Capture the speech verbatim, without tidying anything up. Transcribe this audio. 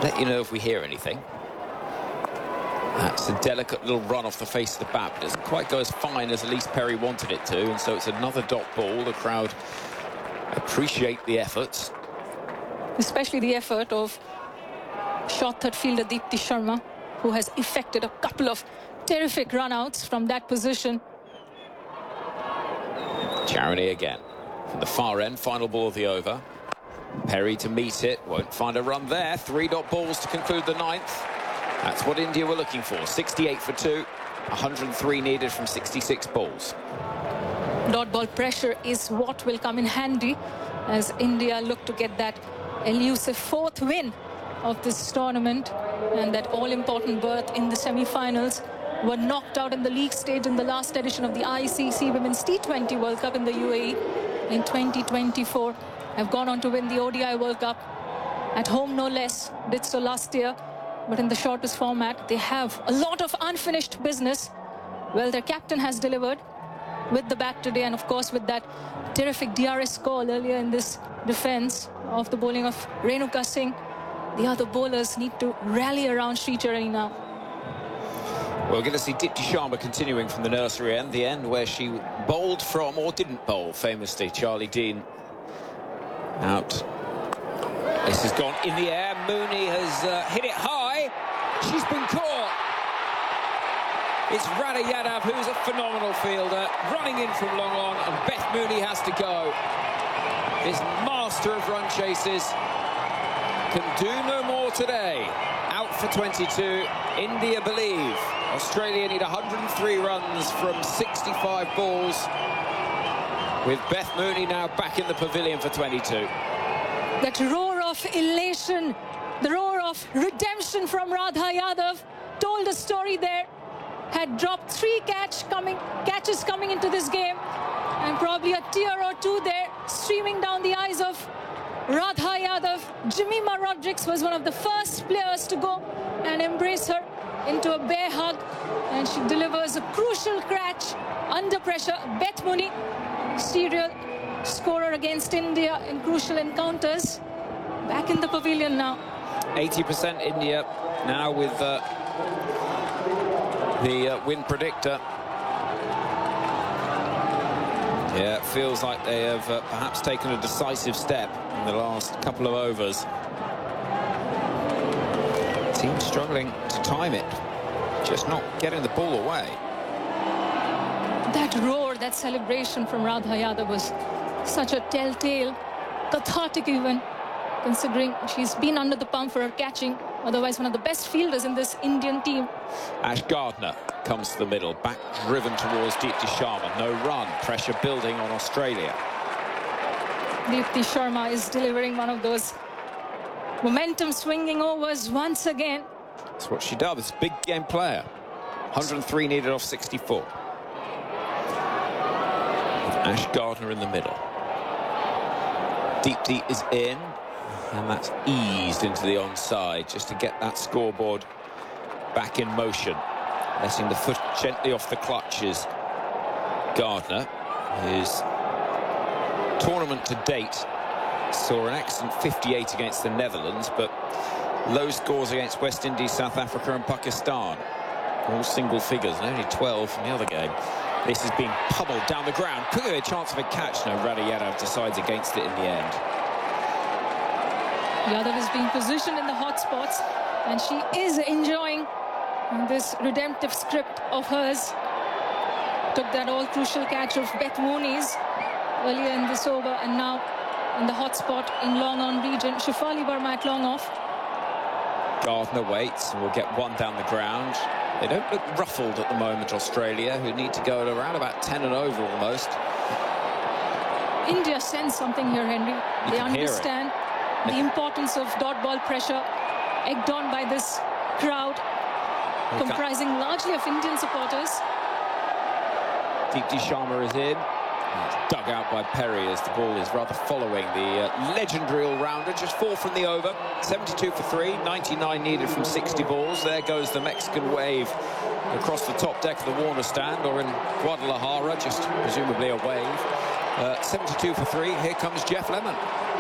Let you know if we hear anything. That's a delicate little run off the face of the bat, but it doesn't quite go as fine as Ellyse Perry wanted it to, and so it's another dot ball. The crowd appreciate the efforts. Especially the effort of short third fielder Deepti Sharma, who has effected a couple of terrific runouts from that position. Charity again. From the far end, final ball of the over. Perry to meet it, won't find a run there. Three dot balls to conclude the ninth. That's what India were looking for. sixty-eight for two, one hundred three needed from sixty-six balls. Dot ball pressure is what will come in handy as India look to get that elusive fourth win of this tournament and that all-important berth in the semi-finals. Were knocked out in the league stage in the last edition of the I C C Women's T twenty World Cup in the U A E in twenty twenty-four. Have gone on to win the O D I World Cup at home, no less. Did so last year, but in the shortest format. They have a lot of unfinished business. Well, their captain has delivered with the bat today, and of course with that terrific D R S call earlier in this defense of the bowling of Renuka Singh. The other bowlers need to rally around Sricharini now. We're going to see Deepti Sharma continuing from the nursery end, the end where she bowled from, or didn't bowl, famously. Charlie Dean out. This has gone in the air. Mooney has uh, hit it high. She's been caught. It's Radha Yadav, who's a phenomenal fielder, running in from long on, and Beth Mooney has to go. This master of run chases can do no more today. Out for twenty-two. India believe. Australia need one hundred three runs from sixty-five balls, with Beth Mooney now back in the pavilion for twenty-two. That roar of elation, the roar of redemption from Radha Yadav told a story there. Had dropped three catch coming, catches coming into this game, and probably a tear or two there streaming down the eyes of Radha Yadav. Jemimah Rodrigues was one of the first players to go and embrace her into a bear hug, and she delivers a crucial catch under pressure. Beth Mooney, serial scorer against India in crucial encounters, back in the pavilion now. eighty percent India now with uh, the uh, win predictor. Yeah, it feels like they have uh, perhaps taken a decisive step in the last couple of overs. Team struggling to time it, just not getting the ball away. That roar, that celebration from Radha Yadav was such a telltale, cathartic even, considering she's been under the pump for her catching. Otherwise, one of the best fielders in this Indian team. Ash Gardner comes to the middle, back driven towards Deepti Sharma. No run, pressure building on Australia. Deepti Sharma is delivering one of those momentum swinging overs once again. That's what she does. It's a big game player. one hundred three needed off sixty-four. With Ash Gardner in the middle. Deepti is in, and that's eased into the onside just to get that scoreboard back in motion. Letting the foot gently off the clutches. Gardner, his tournament to date, saw an excellent fifty-eight against the Netherlands, but low scores against West Indies, South Africa and Pakistan. All single figures, and only twelve from the other game. This is being pummeled down the ground. Could be a chance of a catch. No, Radha Yadav decides against it in the end. Yadav is being positioned in the hot spots, and she is enjoying this redemptive script of hers. Took that all crucial catch of Beth Mooney's earlier in this over, and now in the hot spot in long on region. Shefali Verma at long off. Gardner waits and will get one down the ground. They don't look ruffled at the moment, Australia, who need to go at around about ten and over almost. India sends something here, Henry. You they can hear understand it. the importance of dot ball pressure, egged on by this crowd, Here comprising largely of Indian supporters. Deepti Sharma is in. It's dug out by Perry as the ball is rather following the uh, legendary all-rounder. Just four from the over. seventy-two for three. ninety-nine needed from sixty balls. There goes the Mexican wave across the top deck of the Warner stand, or in Guadalajara, just presumably a wave. Uh, seventy-two for three. Here comes Geoff Lemon.